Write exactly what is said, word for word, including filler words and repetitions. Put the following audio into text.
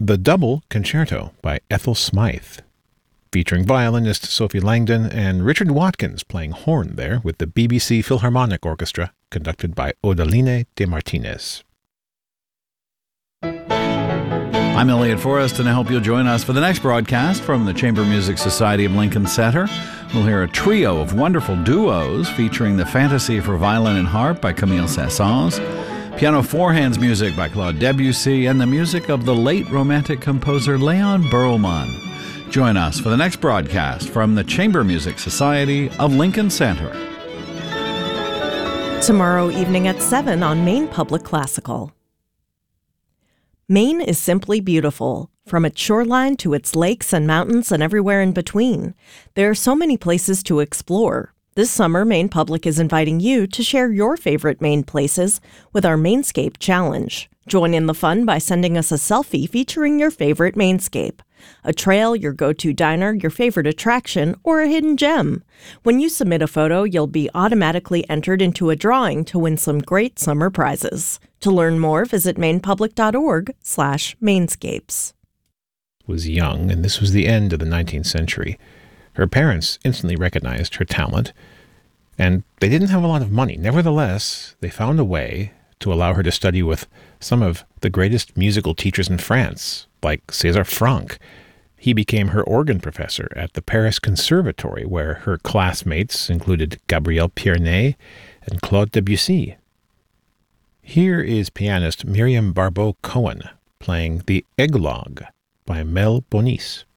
The Double Concerto by Ethel Smythe, featuring violinist Sophie Langdon and Richard Watkins playing horn there with the B B C Philharmonic Orchestra, conducted by Odaline de Martinez. I'm Elliot Forrest, and I hope you'll join us for the next broadcast from the Chamber Music Society of Lincoln Center. We'll hear a trio of wonderful duos featuring the Fantasy for Violin and Harp by Camille Saint-Saëns, piano four-hands music by Claude Debussy, and the music of the late Romantic composer Leon Berlman. Join us for the next broadcast from the Chamber Music Society of Lincoln Center. Tomorrow evening at seven on Maine Public Classical. Maine is simply beautiful, from its shoreline to its lakes and mountains and everywhere in between. There are so many places to explore. This summer, Maine Public is inviting you to share your favorite Maine places with our Mainscape Challenge. Join in the fun by sending us a selfie featuring your favorite Mainscape, a trail, your go-to diner, your favorite attraction, or a hidden gem. When you submit a photo, you'll be automatically entered into a drawing to win some great summer prizes. To learn more, visit mainepublic.org slash mainscapes. Was young, and this was the end of the nineteenth century. Her parents instantly recognized her talent, and they didn't have a lot of money. Nevertheless, they found a way to allow her to study with some of the greatest musical teachers in France, like César Franck. He became her organ professor at the Paris Conservatory, where her classmates included Gabriel Pierné and Claude Debussy. Here is pianist Miriam Barbeau-Cohen playing the Eglogue by Mel Bonis.